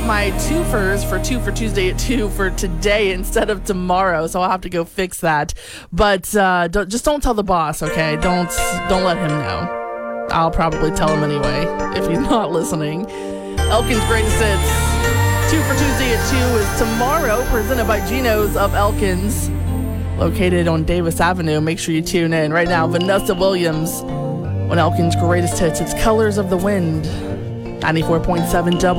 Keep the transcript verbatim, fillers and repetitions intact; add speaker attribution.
Speaker 1: my twofers for two for Tuesday at two for today instead of tomorrow, so I'll have to go fix that. But uh, don't, just don't tell the boss, okay? Don't don't let him know. I'll probably tell him anyway if he's not listening. Elkin's Greatest Hits. Two for Tuesday at two is tomorrow, presented by Geno's of Elkins, located on Davis Avenue. Make sure you tune in. Right now, Vanessa Williams on Elkin's Greatest Hits. It's Colors of the Wind. ninety-four point seven double.